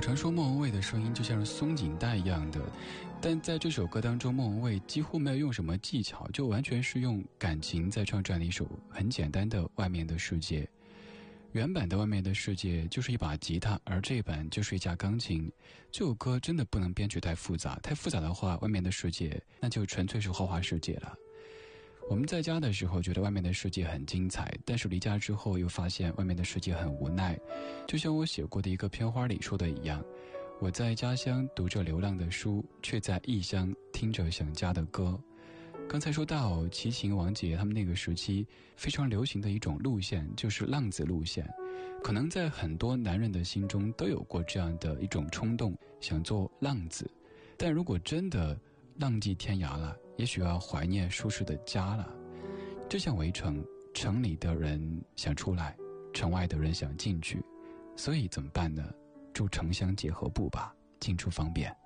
常说莫文蔚的声音就像是松紧带一样的，但在这首歌当中，莫文蔚几乎没有用什么技巧，就完全是用感情在唱这样的一首很简单的《外面的世界》。原版的《外面的世界》就是一把吉他，而这一版就是一架钢琴。这首歌真的不能编曲太复杂，太复杂的话，《外面的世界》那就纯粹是花花世界了。我们在家的时候觉得外面的世界很精彩，但是离家之后又发现外面的世界很无奈。就像我写过的一个片花里说的一样，我在家乡读着流浪的书，却在异乡听着想家的歌。刚才说到齐秦、王杰他们那个时期非常流行的一种路线，就是浪子路线。可能在很多男人的心中都有过这样的一种冲动，想做浪子。但如果真的浪迹天涯了，也许要怀念舒适的家了。就像围城，城里的人想出来，城外的人想进去，所以怎么办呢？住城乡结合部吧，进出方便。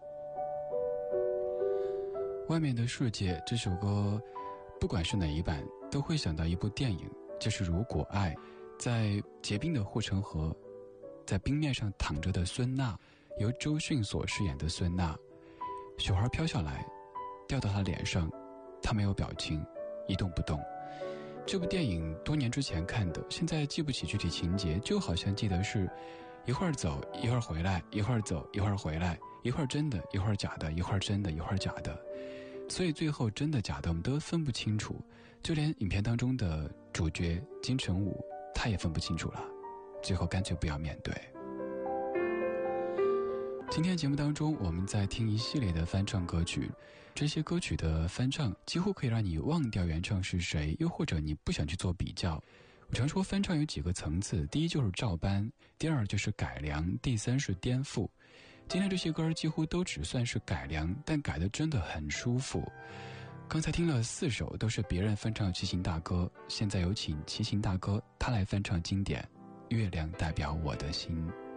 外面的世界这首歌，不管是哪一版，都会想到一部电影，就是《如果爱》。在结冰的护城河，在冰面上躺着的孙娜，由周迅所饰演的孙娜，雪花飘下来，掉到她脸上，她没有表情，一动不动。这部电影多年之前看的，现在记不起具体情节，就好像记得是一会儿走一会儿回来，一会儿走一会儿回来，一会儿真的一会儿假的，一会儿真的一会儿假的，所以最后真的假的我们都分不清楚，就连影片当中的主角金城武他也分不清楚了，最后干脆不要面对。今天节目当中我们在听一系列的翻唱歌曲，这些歌曲的翻唱几乎可以让你忘掉原唱是谁，又或者你不想去做比较。我常说翻唱有几个层次，第一就是照搬，第二就是改良，第三是颠覆。今天这些歌几乎都只算是改良，但改得真的很舒服。刚才听了4首都是别人翻唱齐秦大哥，现在有请齐秦大哥他来翻唱经典《月亮代表我的心》。